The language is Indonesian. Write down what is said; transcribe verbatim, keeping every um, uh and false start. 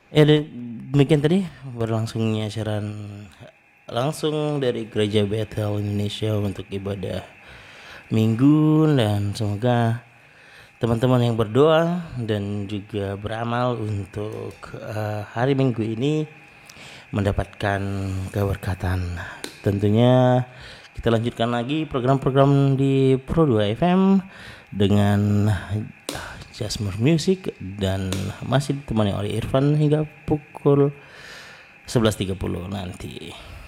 Ya, demikian tadi berlangsungnya siaran langsung dari Gereja Bethel Indonesia untuk ibadah Minggu, dan semoga teman-teman yang berdoa dan juga beramal untuk uh, hari Minggu ini mendapatkan keberkatan. Tentunya kita lanjutkan lagi program-program di Pro dua F M dengan Jasmine Music, dan masih ditemani oleh Irfan hingga pukul sebelas tiga puluh nanti.